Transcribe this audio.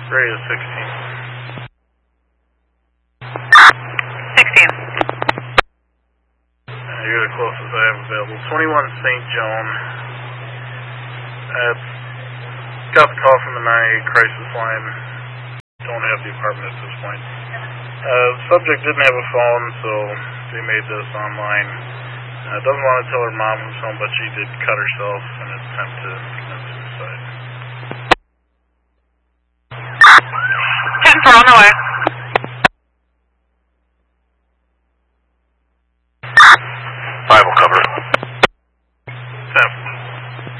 Radius 16. 16. You're the closest I have available. 21 St. Joan. Got the call from the 988 crisis line. Don't have the apartment at this point. Subject didn't have a phone, so they made this online. Doesn't want to tell her mom who's home, but she did cut herself in an attempt to commit suicide. 10-4 on the way.